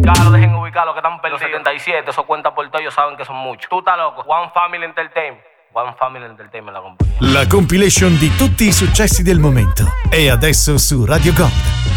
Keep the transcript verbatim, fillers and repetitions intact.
ubicarlo, dejen ubicarlo que están perdidos. Los setenta y siete, eso cuenta por todo, ellos saben que son muchos. Tú estás loco. One Family Entertainment. One Family Entertainment, la compagnia. La compilation di tutti i successi del momento. E adesso su Radio Gold.